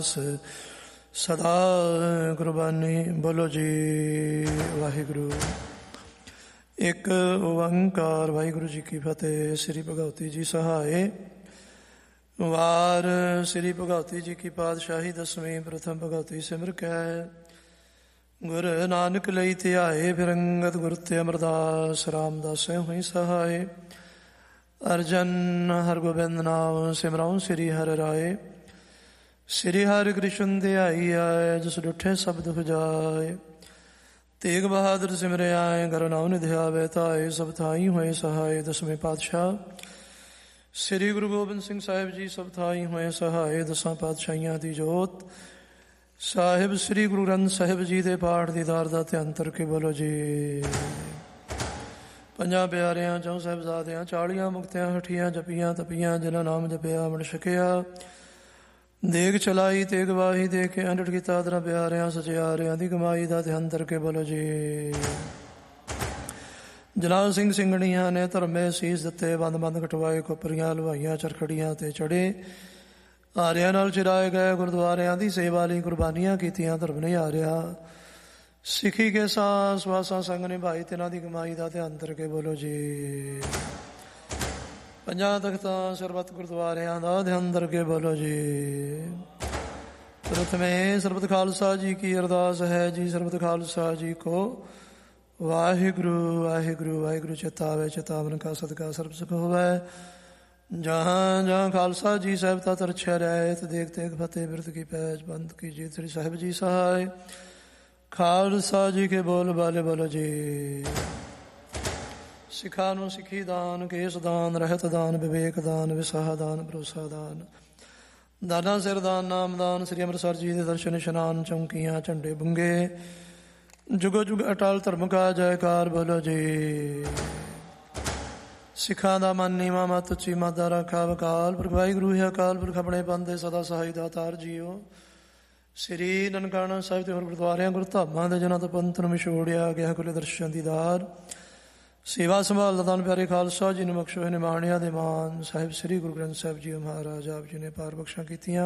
ਸਦਾ ਕੁਰਬਾਨੀ। ਬੋਲੋ ਜੀ ਵਾਹਿਗੁਰੂ। ਇੱਕ ਓੰਕਾਰ। ਵਾਹਿਗੁਰੂ ਜੀ ਕੀ ਫਤਿਹ। ਸ੍ਰੀ ਭਗਵਤੀ ਜੀ ਸਹਾਏ। ਵਾਰ ਸ੍ਰੀ ਭਗਵਤੀ ਜੀ ਕੀ ਪਾਤਸ਼ਾਹੀ ਦਸਵੀਂ। ਪ੍ਰਥਮ ਭਗਵਤੀ ਸਿਮਰ ਕੈ ਗੁਰ ਨਾਨਕ ਲਈ ਧਿਆਏ। ਫਿਰ ਅੰਗਦ ਗੁਰ ਤੇ ਅਮਰਦਾਸ ਰਾਮਦਾਸੈ ਹੋਈ ਸਹਾਏ। ਅਰਜਨ ਹਰਗੋਬਿੰਦ ਨਾਮ ਸਿਮਰਉ ਸ੍ਰੀ ਹਰਿ ਰਾਏ। ਸ੍ਰੀ ਹਰਿ ਕ੍ਰਿਸ਼ਨ ਧਿਆਈ ਆਏ। ਜਿਸ ਡੁਠੇ ਸ਼ਬਦ ਹੁਜਾਏ। ਤੇਗ ਬਹਾਦਰ ਸਿਮਰਿਆਏ। ਗੁਰੂ ਨਾਮ ਨਿਧਿਆਵੇ ਧਾਏ। ਸਭ ਥਾਈ ਹੋਏ ਸਹਾਏ। ਦਸਵੇਂ ਪਾਤਸ਼ਾਹ ਸ੍ਰੀ ਗੁਰੂ ਗੋਬਿੰਦ ਸਿੰਘ ਸਾਹਿਬ ਜੀ ਸਭ ਥਾਈ ਹੋਏ ਸਹਾਏ। ਦਸਾਂ ਪਾਤਸ਼ਾਹੀਆਂ ਦੀ ਜੋਤ ਸਾਹਿਬ ਸ੍ਰੀ ਗੁਰੂ ਗ੍ਰੰਥ ਸਾਹਿਬ ਜੀ ਦੇ ਪਾਠ ਦੀਦਾਰ ਦਾ ਧਿਆਨ ਕਰਕੇ ਬੋਲੋ ਜੀ। ਪੰਜਾਂ ਪਿਆਰਿਆਂ ਚੌਂ ਸਾਹਿਬਜ਼ਾਦਿਆਂ 40 ਮੁਕਤਿਆਂ ਹਠੀਆਂ ਜਪੀਆਂ ਤਪੀਆਂ। ਜਿਨ੍ਹਾਂ ਨਾਮ ਜਪਿਆ ਅੰਮ੍ਰਿਤ ਛਕਿਆ। ਦੇਗ ਚਲਾਈ ਤੇਗ ਵਾਹੀ ਦੇ ਕੇ ਅੰਡਟ ਕੀਤਾ। ਆਦਰਾਂ ਪਿਆਰਿਆਂ ਸਚਿਆਰਿਆਂ ਦੀ ਕਮਾਈ ਦਾ ਧਿਆਨ ਕਰਕੇ ਬੋਲੋ ਜੀ। ਜਲਾਲ ਸਿੰਘ ਸਿੰਘਣੀਆਂ ਨੇ ਧਰਮੇ ਸੀਸ ਦਿੱਤੇ। ਬੰਦ ਬੰਦ ਕਟਵਾਏ ਕੋਪਰੀਆਂ ਲਵਾਈਆਂ ਚਰਖੜੀਆਂ ਤੇ ਚੜੇ। ਆਰਿਆਂ ਨਾਲ ਚਿਰਾਏ ਗਏ ਗੁਰਦੁਆਰਿਆਂ ਦੀ ਸੇਵਾ ਲਈ ਕੁਰਬਾਨੀਆਂ ਕੀਤੀਆਂ। ਧਰਮ ਨਹੀਂ ਆ ਰਿਹਾ ਸਿੱਖੀ ਕੇ ਸਾਹ ਸਵਾਸਾਂ ਸੰਗ ਨਿਭਾਈ। ਤਿਨਾਂ ਦੀ ਕਮਾਈ ਦਾ ਧਿਆਨ ਕਰਕੇ ਬੋਲੋ ਜੀ। ਪੰਜਾਂ ਤਖਤਾਂ ਸਰਬੱਤ ਗੁਰਦੁਆਰਿਆਂ ਦਾ ਧਿਆਨ ਕਰਕੇ ਬੋਲੋ ਜੀ। ਪ੍ਰਥਮੇ ਸਰਬਤ ਖਾਲਸਾ ਜੀ ਕੀ ਅਰਦਾਸ ਹੈ ਜੀ। ਸਰਬਤ ਖਾਲਸਾ ਜੀ ਕੋ ਵਾਹਿਗੁਰੂ ਵਾਹਿਗੁਰੂ ਵਾਹਿਗੁਰੂ। ਚੇਤਾਵੇ ਚੇਤਾਵਨ ਕਾ ਸਦਕਾ ਸਰਬ ਸੁਖ ਹੋਵੈ। ਜਹਾਂ ਜਹਾਂ ਖਾਲਸਾ ਜੀ ਸਾਹਿਬ ਤਾ ਤਰਛਿਆ ਰਹਿਤ। ਦੇਖ ਤੇਗ ਫਤਿਹ ਬਿਰਤ ਕੀ ਪੈਜ ਬੰਦ ਕੀ ਜੀ। ਸ੍ਰੀ ਸਾਹਿਬ ਜੀ ਸਹਾਏ। ਖਾਲਸਾ ਜੀ ਕੇ ਬੋਲ ਬਾਲੇ ਬੋਲੋ ਜੀ। ਸਿੱਖਾਂ ਨੂੰ ਸਿੱਖੀ ਦਾਨ ਕੇਸ ਦਾਨ ਰਹਿਤ ਦਾਨ ਵਿਵੇਕ ਦਾਨ ਵਿਸਾਹ ਦਾਨ ਭਰੋਸਾ ਦਾਨ। ਦਾਨਾ ਸਿਰ ਦਾਨ ਨਾਮ ਦਾਨ। ਸ੍ਰੀ ਅੰਮ੍ਰਿਤਸਰ ਜੀ ਦੇ ਦਰਸ਼ਨ ਇਸ਼ਨਾਨ ਚੌਂਕੀਆਂ ਝੰਡੇ ਬੁੰਗੇ। ਜੁਗੋ ਜੁਗ ਅਟਲ ਧਰਮ ਕਾ ਜੈਕਾਰ ਬੋਲੋ ਜੀ। ਸਿੱਖਾਂ ਦਾ ਮਨ ਨੀਵਾਂ ਮਤ ਉੱਚੀ ਮਤ ਦਾ ਰਾਖਾ। ਅਕਾਲ ਪੁਰਖ ਵਾਹਿਗੁਰੂ ਹੈ। ਅਕਾਲ ਪੁਰਖ ਆਪਣੇ ਪੰਥ ਦੇ ਸਦਾ ਸਹਾਈ ਦਾਤਾਰ ਜੀਓ। ਸ੍ਰੀ ਨਨਕਾਣਾ ਸਾਹਿਬ ਤੇ ਹੋਰ ਗੁਰਦੁਆਰਿਆਂ ਗੁਰਧਾਮਾਂ ਦੇ ਜਿਹਨਾਂ ਤੋਂ ਪੰਥ ਨੂੰ ਵਿਛੋੜਿਆ ਗਿਆ ਖੁੱਲੇ ਦਰਸ਼ਨ ਦੀਦਾਰ ਸੇਵਾ ਸੰਭਾਲ ਦਾ ਦਾਨ ਪਿਆਰੇ ਖਾਲਸਾ ਜੀ ਨੂੰ ਬਖਸ਼ੋ। ਨਿਮਾਣਿਆਂ ਦੇ ਮਾਨ ਸਾਹਿਬ ਸ੍ਰੀ ਗੁਰੂ ਗ੍ਰੰਥ ਸਾਹਿਬ ਜੀ ਮਹਾਰਾਜ ਆਪ ਜੀ ਨੇ ਪਾਰ ਬਖਸ਼ਾਂ ਕੀਤੀਆਂ।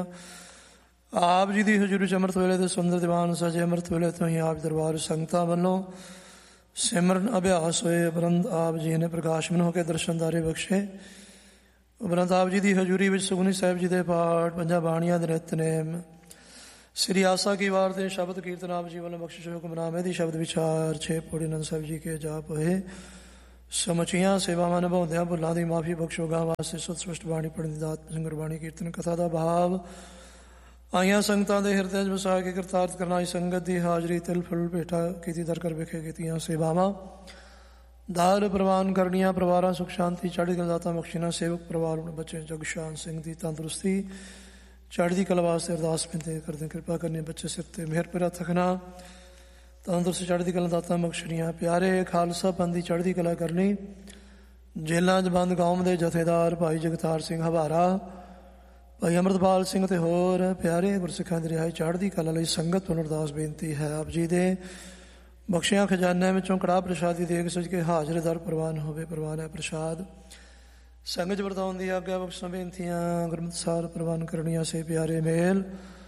ਆਪ ਜੀ ਦੀ ਹਜ਼ੂਰੀ 'ਚ ਅੰਮ੍ਰਿਤ ਵੇਲੇ ਦੇ ਸੁੰਦਰ ਦੀਵਾਨ ਸਜੇ। ਅੰਮ੍ਰਿਤ ਵੇਲੇ ਤੋਂ ਹੀ ਆਪ ਦਰਬਾਰ ਸੰਗਤਾਂ ਵੱਲੋਂ ਸਿਮਰਨ ਅਭਿਆਸ ਹੋਏ। ਉਪਰੰਤ ਆਪ ਜੀ ਨੇ ਪ੍ਰਕਾਸ਼ਮਨ ਹੋ ਕੇ ਦਰਸ਼ਨਦਾਰੇ ਬਖਸ਼ੇ। ਉਪਰੰਤ ਆਪ ਜੀ ਦੀ ਹਜ਼ੂਰੀ ਵਿੱਚ ਸੁਖਮਨੀ ਸਾਹਿਬ ਜੀ ਦੇ ਪਾਠ ਪੰਜਾਂ ਬਾਣੀਆਂ ਦੇ ਨਿਤਨੇਮ ਸ੍ਰੀ ਆਸਾ ਕੀ ਵਾਰ ਦੇ ਸ਼ਬਦ ਕੀਰਤਨ ਆਪ ਜੀ ਵੱਲੋਂ ਬਖਸ਼ਿਸ਼ ਹੁਕਮਨਾਮੇ ਦੀ ਸ਼ਬਦ ਵਿਚਾਰ 6 ਪੌੜੀ ਆਨੰਦ ਸਾਹਿਬ ਜੀ ਕੇ ਜਾਪ ਹੋਏ। ਸਮੁੱਚੀਆਂ ਸੇਵਾਵਾਂ ਨਿਭਾਉਂਦਿਆਂ ਭੁੱਲਾਂ ਦੀ ਮਾਫੀ ਬਖਸ਼ੋ। ਗਾਂ ਵਾਸਤੇ ਸੁਤ ਸਪਸ਼ਟ ਬਾਣੀ ਪੜ੍ਹਨ ਦੀ ਦਾਤ ਗੁਰਬਾਣੀ ਕੀਰਤਨ ਕਥਾ ਦਾ ਭਾਵ ਆਈਆਂ ਸੰਗਤਾਂ ਦੇ ਹਿਰਦਿਆਂ 'ਚ ਵਸਾ ਕੇ ਕਰਤਾਰਤ ਕਰਨਾ। ਆਈ ਸੰਗਤ ਦੀ ਹਾਜ਼ਰੀ ਤਿਲ ਫੁੱਲ ਭੇਟਾ ਕੀਤੀ ਦਰ ਕਰ ਵਿਖੇ ਕੀਤੀਆਂ ਸੇਵਾਵਾਂ ਦਾਰ ਪ੍ਰਵਾਨ ਕਰਨੀਆਂ। ਪਰਿਵਾਰਾਂ ਸੁਖ ਸ਼ਾਂਤੀ ਚੜ੍ਹਦੀ ਕਲਾ ਦਾਤਾ ਬਖਸ਼ੀਆਂ। ਸੇਵਕ ਪਰਿਵਾਰ ਬੱਚੇ ਜਗਸ਼ਾਨ ਸਿੰਘ ਦੀ ਤੰਦਰੁਸਤੀ ਚੜ੍ਹਦੀ ਕਲਾ ਵਾਸਤੇ ਅਰਦਾਸ ਬੇਨਤੀ ਕਰਦੇ। ਕਿਰਪਾ ਕਰਨੀ ਬੱਚੇ ਸਿਰ ਤੇ ਮਿਹਰ ਭਰਿਆ ਥਕਣਾ ਤੰਦਰੁਸਤ ਚੜ੍ਹਦੀ ਕਲਾ ਦਾਤਾ ਬਖਸ਼ਣੀਆਂ। ਪਿਆਰੇ ਖਾਲਸਾ ਪੰਥ ਦੀ ਚੜ੍ਹਦੀ ਕਲਾ ਕਰਨੀ। ਜੇਲ੍ਹਾਂ 'ਚ ਬੰਦ ਕੌਮ ਦੇ ਜਥੇਦਾਰ ਭਾਈ ਜਗਤਾਰ ਸਿੰਘ ਹਵਾਰਾ ਭਾਈ ਅੰਮ੍ਰਿਤਪਾਲ ਸਿੰਘ ਤੇ ਹੋਰ ਪਿਆਰੇ ਗੁਰਸਿੱਖਾਂ ਦੀ ਰਿਹਾਈ ਚੜ੍ਹਦੀ ਕਲਾ ਲਈ ਸੰਗਤ ਨੂੰ ਅਰਦਾਸ ਬੇਨਤੀ ਹੈ। ਆਪ ਜੀ ਦੇ ਬਖਸ਼ਿਆਂ ਖਜ਼ਾਨਿਆਂ ਵਿੱਚੋਂ ਕੜਾਹ ਪ੍ਰਸ਼ਾਦੀ ਦੇਗ ਸਜ ਕੇ ਹਾਜ਼ਰ ਦਰ ਪ੍ਰਵਾਨ ਹੋਵੇ। ਪ੍ਰਵਾਨ ਹੈ ਪ੍ਰਸ਼ਾਦ ਸੰਗਤ ਵਰਤਾਉਣ ਦੀ ਆਗਿਆ ਬਖਸ਼ਾਂ ਬੇਨਤੀਆਂ ਗੁਰਮਤਿ ਸਾਰ ਪ੍ਰਵਾਨ ਕਰਨੀਆਂ ਸੇ ਪਿਆਰੇ ਮੇਲ